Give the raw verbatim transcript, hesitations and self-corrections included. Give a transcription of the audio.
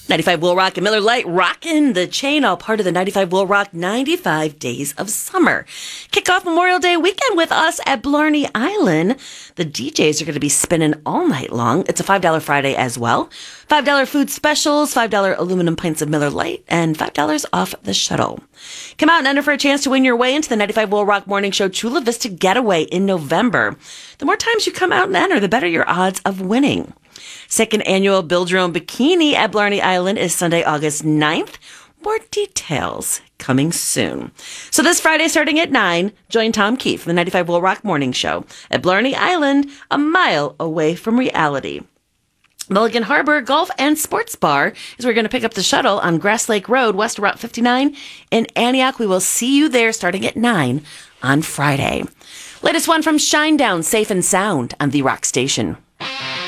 ninety-five Will Rock and Miller Lite rocking the chain, all part of the ninety-five Will Rock ninety-five Days of Summer. Kick off Memorial Day weekend with us at Blarney Island. The D Js are going to be spinning all night long. It's a five dollars Friday as well. five dollars food specials, five dollars aluminum pints of Miller Lite, and five dollars off the shuttle. Come out and enter for a chance to win your way into the ninety-five Will Rock Morning Show Chula Vista Getaway in November. The more times you come out and enter, the better your odds of winning. Second annual Build Your Own Bikini at Blarney Island is Sunday, August ninth. More details coming soon. So this Friday, starting at nine, join Tom Keefe from the ninety-five Will Rock Morning Show at Blarney Island, a mile away from reality. Mulligan Harbor Golf and Sports Bar is where we're going to pick up the shuttle on Grass Lake Road, west of Route fifty-nine in Antioch. We will see you there starting at nine on Friday. Latest one from Shinedown, Safe and Sound on The Rock Station.